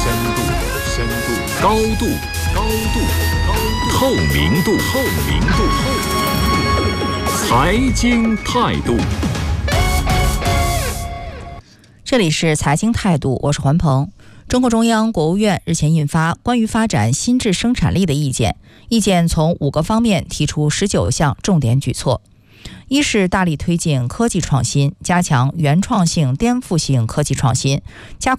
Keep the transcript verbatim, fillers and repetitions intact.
深度，深度，高度，高度，高度，透明度，透明度，透明度，财经态度。 这里是财经态度，我是环鹏。中共中央、国务院日前印发关于发展新质生产力的意见，意见从五个方面提出十九项重点举措。一是大力推进科技创新，加强原创性、颠覆性科技创新，加